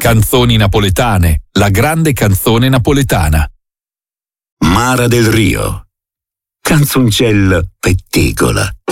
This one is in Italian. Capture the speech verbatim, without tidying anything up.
Canzoni napoletane, la grande canzone napoletana. Mara del Rio, canzoncella pettegola.